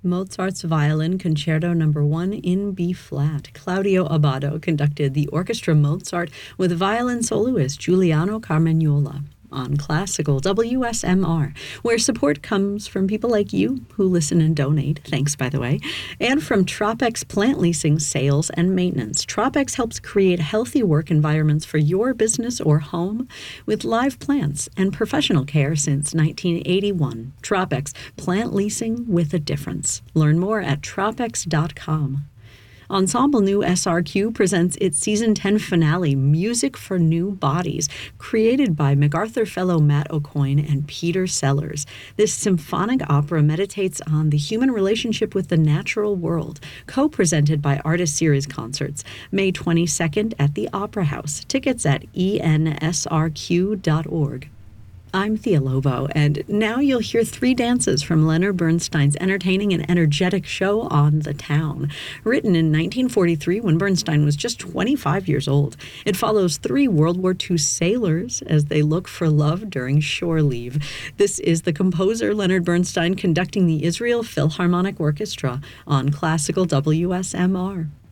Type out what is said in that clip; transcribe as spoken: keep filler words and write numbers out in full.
Mozart's Violin Concerto Number one in B-flat. Claudio Abbado conducted the Orchestra Mozart with violin soloist Giuliano Carmagnola on Classical W S M R, where support comes from people like you who listen and donate, thanks by the way, and from Tropex Plant Leasing Sales and Maintenance. Tropex helps create healthy work environments for your business or home with live plants and professional care since nineteen eighty-one. Tropex, plant leasing with a difference. Learn more at tropex dot com. Ensemble New S R Q presents its Season ten finale, Music for New Bodies, created by MacArthur Fellow Matt Aucoin and Peter Sellers. This symphonic opera meditates on the human relationship with the natural world, co-presented by Artist Series Concerts, May twenty-second at the Opera House. Tickets at E N S R Q dot org. I'm Thea Lobo, and now you'll hear three dances from Leonard Bernstein's entertaining and energetic show On the Town. Written in nineteen forty-three when Bernstein was just twenty-five years old, it follows three World War Two sailors as they look for love during shore leave. This is the composer Leonard Bernstein conducting the Israel Philharmonic Orchestra on Classical W S M R.